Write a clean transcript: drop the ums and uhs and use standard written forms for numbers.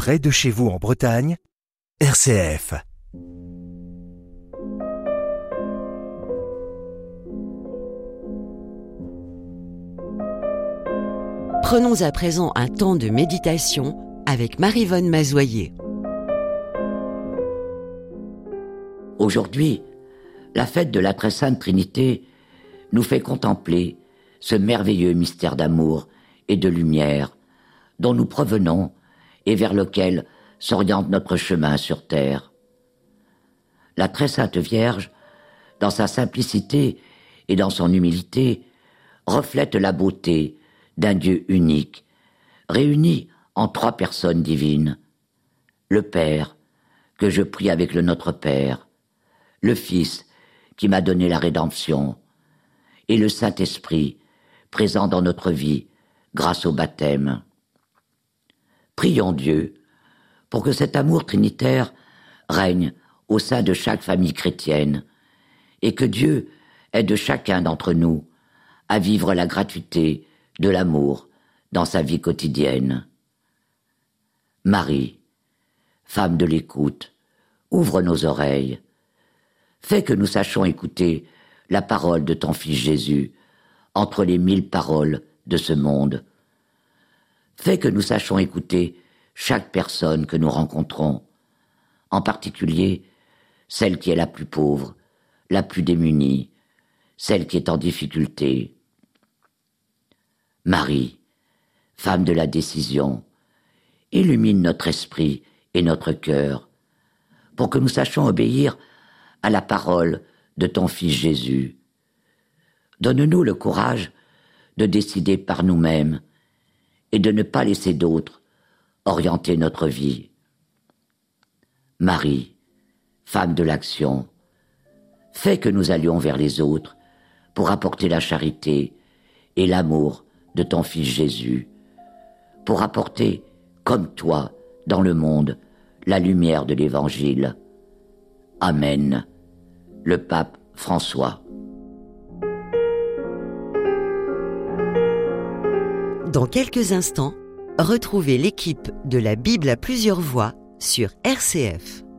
près de chez vous en Bretagne, RCF. Prenons à présent un temps de méditation avec Maryvonne Mazoyer. Aujourd'hui, la fête de la Très Sainte Trinité nous fait contempler ce merveilleux mystère d'amour et de lumière dont nous provenons et vers lequel s'oriente notre chemin sur terre. La Très Sainte Vierge, dans sa simplicité et dans son humilité, reflète la beauté d'un Dieu unique, réuni en 3 personnes divines. Le Père, que je prie avec le Notre Père, le Fils, qui m'a donné la rédemption, et le Saint-Esprit, présent dans notre vie grâce au baptême. Prions Dieu pour que cet amour trinitaire règne au sein de chaque famille chrétienne et que Dieu aide chacun d'entre nous à vivre la gratuité de l'amour dans sa vie quotidienne. Marie, femme de l'écoute, ouvre nos oreilles. Fais que nous sachions écouter la parole de ton Fils Jésus entre les 1000 paroles de ce monde. Fais que nous sachions écouter chaque personne que nous rencontrons, en particulier celle qui est la plus pauvre, la plus démunie, celle qui est en difficulté. Marie, femme de la décision, illumine notre esprit et notre cœur pour que nous sachions obéir à la parole de ton Fils Jésus. Donne-nous le courage de décider par nous-mêmes et de ne pas laisser d'autres orienter notre vie. Marie, femme de l'action, fais que nous allions vers les autres pour apporter la charité et l'amour de ton Fils Jésus, pour apporter, comme toi, dans le monde, la lumière de l'Évangile. Amen. Le pape François. Dans quelques instants, retrouvez l'équipe de la Bible à plusieurs voix sur RCF.